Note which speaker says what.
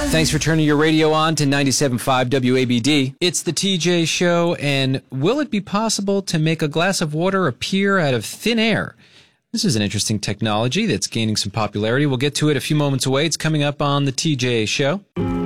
Speaker 1: Thanks for turning your radio on to 97.5 WABD. It's the TJ Show, and will it be possible to make a glass of water appear out of thin air? This is an interesting technology that's gaining some popularity. We'll get to it a few moments away. It's coming up on the TJ Show.